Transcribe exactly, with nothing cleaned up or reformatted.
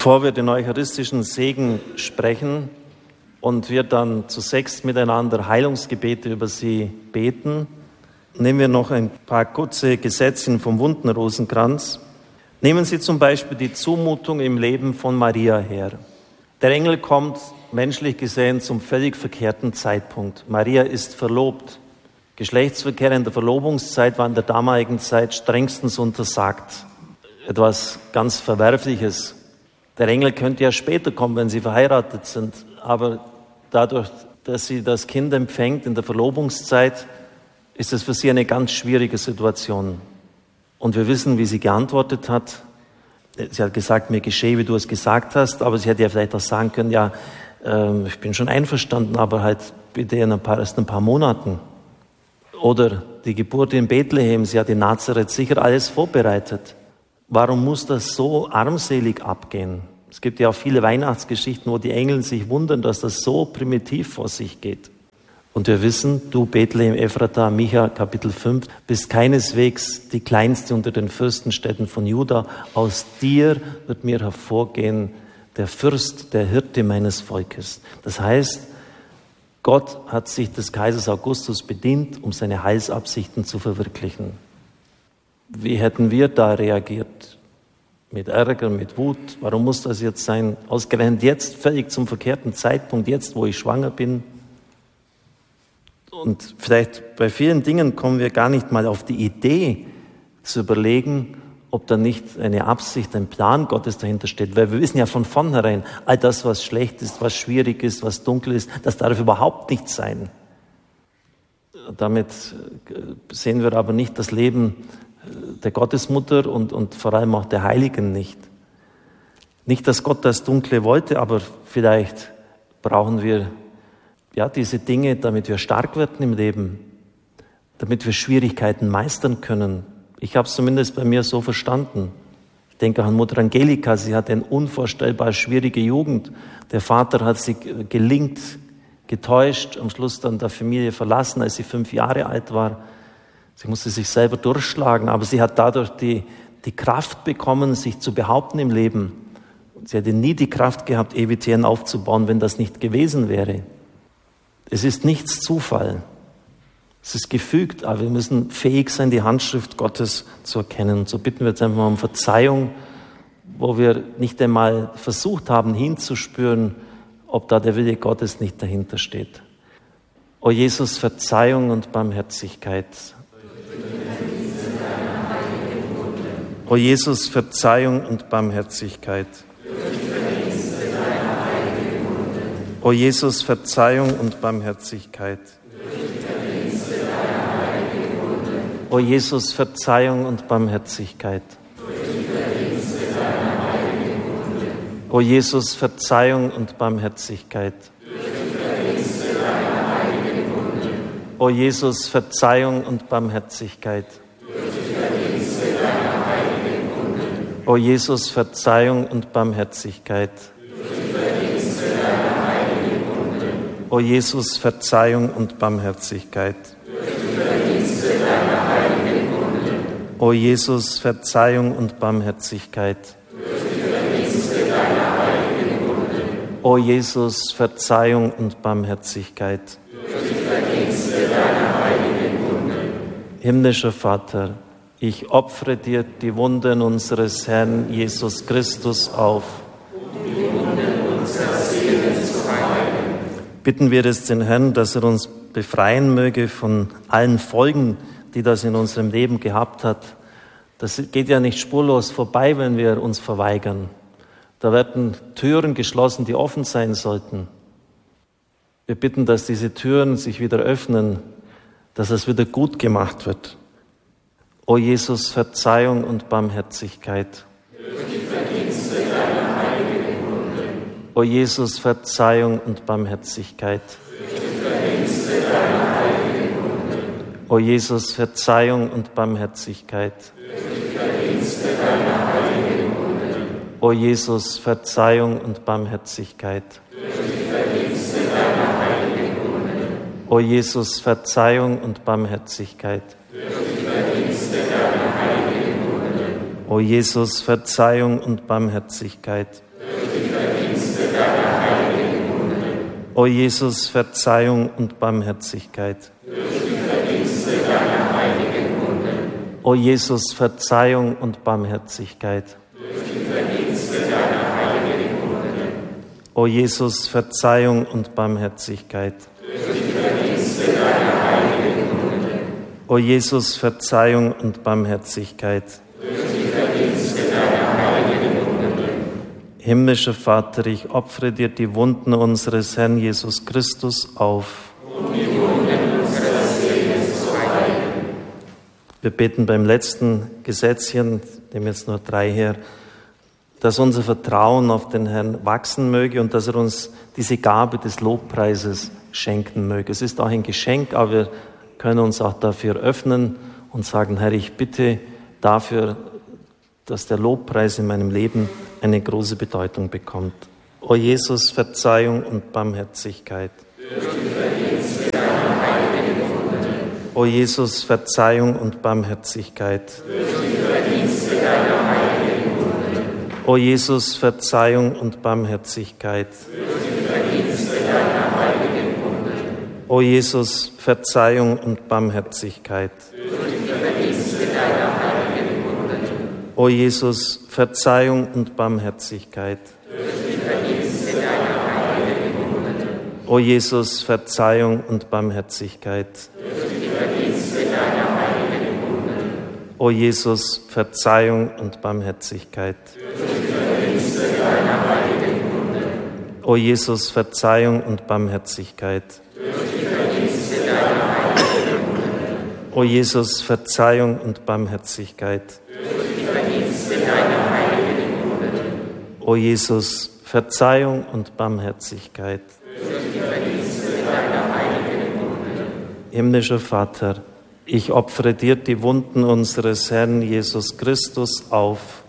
Bevor wir den eucharistischen Segen sprechen und wir dann zu sechst miteinander Heilungsgebete über sie beten, nehmen wir noch ein paar kurze Gesetzchen vom Wundenrosenkranz. Nehmen Sie zum Beispiel die Zumutung im Leben von Maria her. Der Engel kommt, menschlich gesehen, zum völlig verkehrten Zeitpunkt. Maria ist verlobt. Geschlechtsverkehr in der Verlobungszeit war in der damaligen Zeit strengstens untersagt. Etwas ganz Verwerfliches. Der Engel könnte ja später kommen, wenn sie verheiratet sind. Aber dadurch, dass sie das Kind empfängt in der Verlobungszeit, ist es für sie eine ganz schwierige Situation. Und wir wissen, wie sie geantwortet hat. Sie hat gesagt, mir geschehe, wie du es gesagt hast. Aber sie hätte ja vielleicht auch sagen können, ja, äh, ich bin schon einverstanden, aber halt bitte in ein paar, erst ein paar Monaten. Oder die Geburt in Bethlehem, sie hat in Nazareth sicher alles vorbereitet. Warum muss das so armselig abgehen? Es gibt ja auch viele Weihnachtsgeschichten, wo die Engel sich wundern, dass das so primitiv vor sich geht. Und wir wissen, du Bethlehem Ephrata, Micha, Kapitel fünf, bist keineswegs die kleinste unter den Fürstenstädten von Juda. Aus dir wird mir hervorgehen der Fürst, der Hirte meines Volkes. Das heißt, Gott hat sich des Kaisers Augustus bedient, um seine Heilsabsichten zu verwirklichen. Wie hätten wir da reagiert? Mit Ärger, mit Wut? Warum muss das jetzt sein? Ausgerechnet jetzt, völlig zum verkehrten Zeitpunkt, jetzt, wo ich schwanger bin. Und vielleicht bei vielen Dingen kommen wir gar nicht mal auf die Idee zu überlegen, ob da nicht eine Absicht, ein Plan Gottes dahinter steht. Weil wir wissen ja von vornherein, all das, was schlecht ist, was schwierig ist, was dunkel ist, das darf überhaupt nicht sein. Damit sehen wir aber nicht das Leben der Gottesmutter und, und vor allem auch der Heiligen nicht. Nicht, dass Gott das Dunkle wollte, aber vielleicht brauchen wir ja diese Dinge, damit wir stark werden im Leben, damit wir Schwierigkeiten meistern können. Ich habe es zumindest bei mir so verstanden. Ich denke auch an Mutter Angelika, sie hatte eine unvorstellbar schwierige Jugend. Der Vater hat sie gelingt, getäuscht, am Schluss dann der Familie verlassen, als sie fünf Jahre alt war. Sie musste sich selber durchschlagen, aber sie hat dadurch die, die Kraft bekommen, sich zu behaupten im Leben. Sie hätte nie die Kraft gehabt, E W T N aufzubauen, wenn das nicht gewesen wäre. Es ist nichts Zufall. Es ist gefügt, aber wir müssen fähig sein, die Handschrift Gottes zu erkennen. Und so bitten wir jetzt einfach mal um Verzeihung, wo wir nicht einmal versucht haben, hinzuspüren, ob da der Wille Gottes nicht dahinter steht. O Jesus, Verzeihung und Barmherzigkeit. O Jesus, Verzeihung und Barmherzigkeit. O Jesus, Verzeihung und Barmherzigkeit. O Jesus, Verzeihung und Barmherzigkeit. O Jesus, Verzeihung und Barmherzigkeit. O Jesus, Verzeihung und Barmherzigkeit. O Jesus, Verzeihung und Barmherzigkeit. O Jesus, Verzeihung und Barmherzigkeit. O Jesus, Verzeihung und Barmherzigkeit. O Jesus, Verzeihung und Barmherzigkeit. Himmlischer Vater, ich opfere dir die Wunden unseres Herrn Jesus Christus auf. Bitten wir es den Herrn, dass er uns befreien möge von allen Folgen, die das in unserem Leben gehabt hat. Das geht ja nicht spurlos vorbei, wenn wir uns verweigern. Da werden Türen geschlossen, die offen sein sollten. Wir bitten, dass diese Türen sich wieder öffnen, dass es wieder gut gemacht wird. O Jesus, Verzeihung und Barmherzigkeit. O Jesus, Verzeihung und Barmherzigkeit. O Jesus, Verzeihung und Barmherzigkeit. O Jesus, Verzeihung und Barmherzigkeit. O Jesus, Verzeihung und Barmherzigkeit. O Jesus, Verzeihung und Barmherzigkeit. O Jesus, Verzeihung und Barmherzigkeit. O Jesus, Verzeihung und Barmherzigkeit. O Jesus, Verzeihung und Barmherzigkeit. O Jesus, Verzeihung und Barmherzigkeit. Himmlischer Vater, ich opfere dir die Wunden unseres Herrn Jesus Christus auf. Wir beten beim letzten Gesetzchen, nehmen jetzt nur drei her, dass unser Vertrauen auf den Herrn wachsen möge und dass er uns diese Gabe des Lobpreises schenken möge. Es ist auch ein Geschenk, aber wir können uns auch dafür öffnen und sagen, Herr, ich bitte dafür, dass der Lobpreis in meinem Leben eine große Bedeutung bekommt. O Jesus, Verzeihung und Barmherzigkeit. O Jesus, Verzeihung und Barmherzigkeit. O Jesus, Verzeihung und Barmherzigkeit. O Jesus, Verzeihung und Barmherzigkeit. O Jesus, Verzeihung und Barmherzigkeit. O Jesus, Verzeihung und Barmherzigkeit. O Jesus, Verzeihung und Barmherzigkeit. O Jesus, Verzeihung und Barmherzigkeit. O Jesus, Verzeihung und Barmherzigkeit. O Jesus, Verzeihung und Barmherzigkeit. Himmlischer Vater, ich opfere dir die Wunden unseres Herrn Jesus Christus auf.